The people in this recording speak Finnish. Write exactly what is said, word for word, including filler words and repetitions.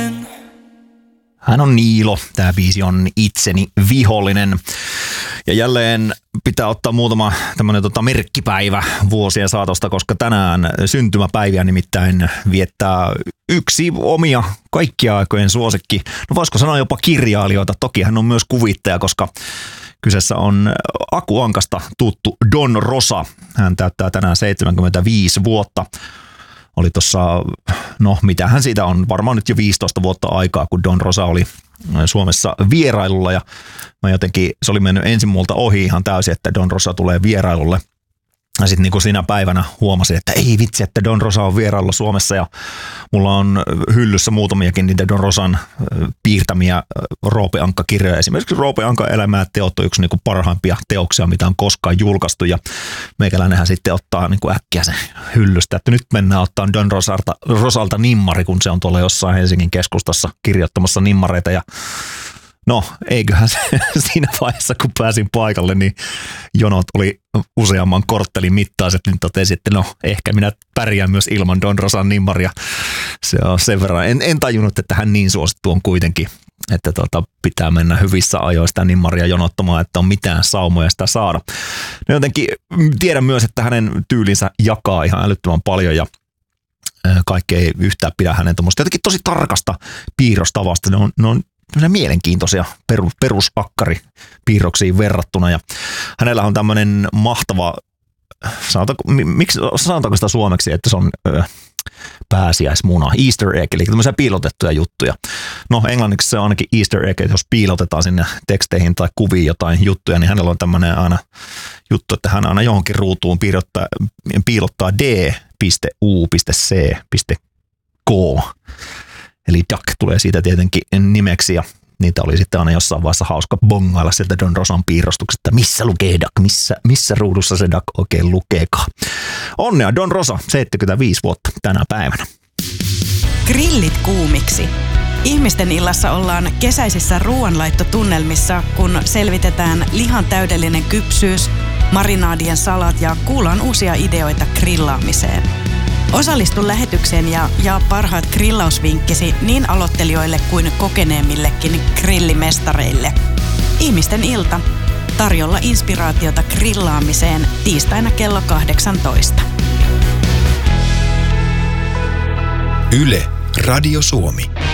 vihollinen. Hän on Niilo, tämä biisi on Itseni vihollinen. Ja jälleen pitää ottaa muutama tämmöinen tota merkkipäivä vuosien saatosta, koska tänään syntymäpäiviä nimittäin viettää yksi omia kaikkia aikojen suosikki. No voisiko sanoa jopa kirjailijoita, toki hän on myös kuvittaja, koska kyseessä on Aku Ankasta tuttu Don Rosa. Hän täyttää tänään seitsemänkymmentäviisi vuotta. Oli tuossa, no mitähän siitä on, varmaan nyt jo viisitoista vuotta aikaa, kun Don Rosa oli Suomessa vierailulla ja mä jotenkin, se oli mennyt ensin multa ohi ihan täysin, että Don Rosa tulee vierailulle. Ja sitten niin sinä päivänä huomasin, että ei vitsi, että Don Rosa on vierailulla Suomessa ja mulla on hyllyssä muutamiakin niitä Don Rosan piirtämiä Roope Ankka-kirjoja. Esimerkiksi Roope Ankan elämää teot on yksi niin kuin parhaimpia teoksia, mitä on koskaan julkaistu ja meikäläinenhän sitten ottaa niin kuin äkkiä sen hyllystä, että nyt mennään ottaa Don Rosalta, Rosalta nimmari, kun se on tuolla jossain Helsingin keskustassa kirjoittamassa nimmareita ja no, eiköhän se siinä vaiheessa, kun pääsin paikalle, niin jonot oli useamman korttelin mittaiset, niin totesin, että no, ehkä minä pärjään myös ilman Don Rosan nimmaria. Se on sen verran. En, en tajunnut, että hän niin suosittu on kuitenkin, että tota, pitää mennä hyvissä ajoin sitä nimmaria jonottamaan, että on mitään saumoja sitä saada. No jotenkin tiedän myös, että hänen tyylinsä jakaa ihan älyttömän paljon ja kaikki ei yhtään pidä hänen tuommoista jotenkin tosi tarkasta piirrostavasta. Ne on, ne on mielenkiintoisia peru, perusakkaripiirroksiin verrattuna ja hänellä on tämmöinen mahtava, sanotaanko, miksi, sanotaanko sitä suomeksi, että se on ö, pääsiäismuna, Easter egg, eli tämmöisiä piilotettuja juttuja. No englanniksi se on ainakin Easter egg, että jos piilotetaan sinne teksteihin tai kuviin jotain juttuja, niin hänellä on tämmöinen aina juttu, että hän aina johonkin ruutuun piilottaa, piilottaa d piste u piste c piste k. Eli Duck tulee siitä tietenkin nimeksi ja niitä oli sitten aina jossain vaiheessa hauska bongailla sieltä Don Rosan piirostuksesta, että missä lukee Duck, missä, missä ruudussa se Duck oikein lukeekaan. Onnea Don Rosa, seitsemänkymmentäviisi vuotta tänä päivänä. Grillit kuumiksi. Ihmisten illassa ollaan kesäisissä ruoanlaittotunnelmissa, kun selvitetään lihan täydellinen kypsyys, marinaadien salat ja kuullaan uusia ideoita grillaamiseen. Osallistu lähetykseen ja jaa parhaat grillausvinkkisi niin aloittelijoille kuin kokeneemmillekin grillimestareille. Ihmisten ilta. Tarjolla inspiraatiota grillaamiseen tiistaina kello kahdeksantoista. Yle, Radio Suomi.